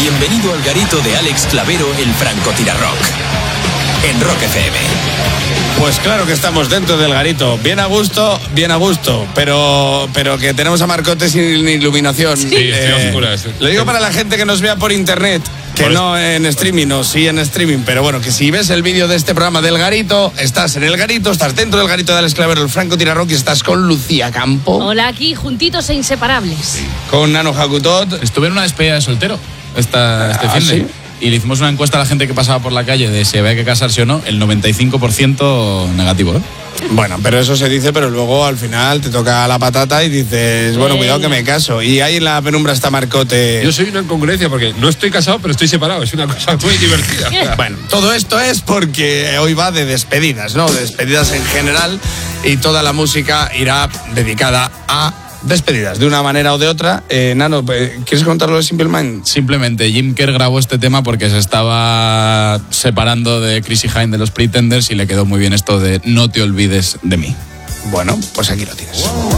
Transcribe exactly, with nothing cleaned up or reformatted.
Bienvenido al garito de Alex Clavero, el francotirarrock. En Rock F M. Pues claro que estamos dentro del garito, bien a gusto, bien a gusto, pero pero que tenemos a Marcote sin iluminación. Sí, eh, estoy oscura. Lo digo para la gente que nos vea por internet, que por no en streaming, o sí en streaming, pero bueno, que si ves el vídeo de este programa del garito, estás en el garito, estás dentro del garito de Alex Clavero, el francotirarrock, y estás con Lucía Campo. Hola, aquí, juntitos e inseparables. Sí. Con Nano Jacutot. Estuve en una despedida de soltero esta, este ah, fin de ¿sí? Y le hicimos una encuesta a la gente que pasaba por la calle de si había que casarse o no, el noventa y cinco por ciento negativo, ¿eh? Bueno, pero eso se dice, pero luego al final te toca la patata y dices, bueno, cuidado que me caso. Y ahí en la penumbra está Marcote. Yo soy una incongruencia porque no estoy casado, pero estoy separado. Es una cosa muy divertida. Bueno, todo esto es porque hoy va de despedidas, ¿no? De despedidas en general, y toda la música irá dedicada a despedidas, de una manera o de otra. Eh, Nano, ¿quieres contarlo de Simple Minds? Simplemente, Jim Kerr grabó este tema porque se estaba separando de Chrissy Hynde de los Pretenders y le quedó muy bien esto de no te olvides de mí. Bueno, pues aquí lo tienes.